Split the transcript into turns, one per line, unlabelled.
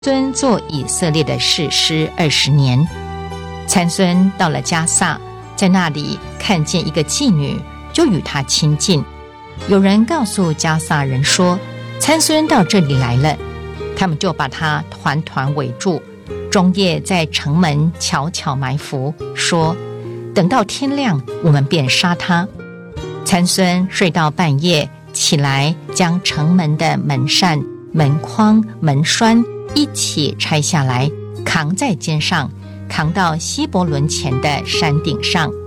孙做以色列的士师20年。参孙到了迦萨，在那里看见一个妓女，就与她亲近。有人告诉迦萨人说，参孙到这里来了，他们就把他团团围住，终夜在城门悄悄埋伏，说等到天亮，我们便杀他。参孙睡到半夜，起来将城门的门扇、门框、门栓一起拆下来，扛在肩上，扛到希伯伦前的山顶上。